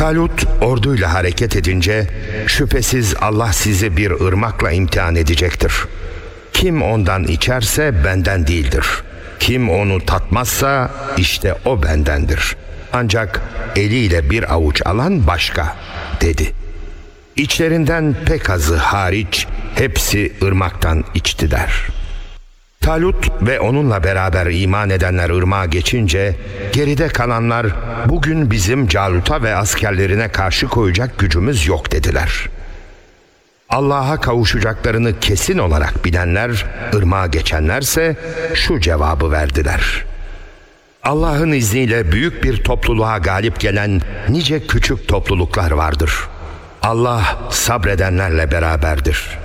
Talut orduyla hareket edince şüphesiz Allah sizi bir ırmakla imtihan edecektir. Kim ondan içerse benden değildir. Kim onu tatmazsa işte o bendendir. Ancak eliyle bir avuç alan başka dedi. İçlerinden pek azı hariç hepsi ırmaktan içtiler. Talut ve onunla beraber iman edenler ırmağa geçince geride kalanlar bugün bizim Calut'a ve askerlerine karşı koyacak gücümüz yok dediler. Allah'a kavuşacaklarını kesin olarak bilenler, ırmağa geçenlerse şu cevabı verdiler: Allah'ın izniyle büyük bir topluluğa galip gelen nice küçük topluluklar vardır. Allah sabredenlerle beraberdir.